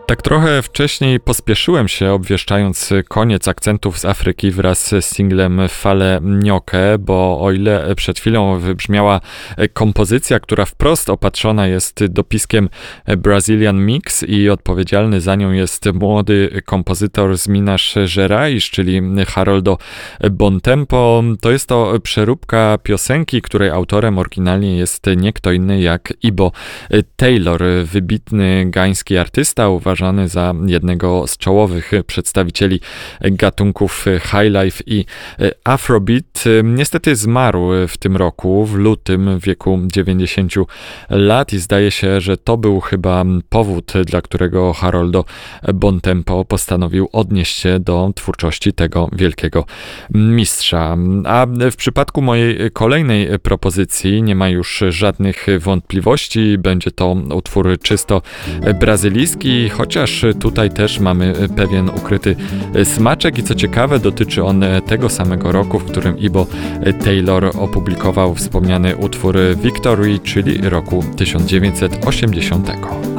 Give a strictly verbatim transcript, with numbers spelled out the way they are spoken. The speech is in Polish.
Tak trochę wcześniej pospieszyłem się, obwieszczając koniec akcentów z Afryki wraz z singlem Fale Nyoke, bo o ile przed chwilą wybrzmiała kompozycja, która wprost opatrzona jest dopiskiem Brazilian Mix i odpowiedzialny za nią jest młody kompozytor z Minas Gerais, czyli Haroldo Bontempo, to jest to przeróbka piosenki, której autorem oryginalnie jest nie kto inny jak Ibo Taylor, wybitny gański artysta, uważany za jednego z czołowych przedstawicieli gatunków highlife i afrobeat. Niestety zmarł w tym roku, w lutym, w wieku dziewięćdziesięciu lat i zdaje się, że to był chyba powód, dla którego Haroldo Bontempo postanowił odnieść się do twórczości tego wielkiego mistrza. A w przypadku mojej kolejnej propozycji nie ma już żadnych wątpliwości, będzie to utwór czysto brazylijski, chociaż tutaj też mamy pewien ukryty smaczek i co ciekawe, dotyczy on tego samego roku, w którym Ibo Taylor opublikował wspomniany utwór Victory, czyli roku tysiąc dziewięćset osiemdziesiątego.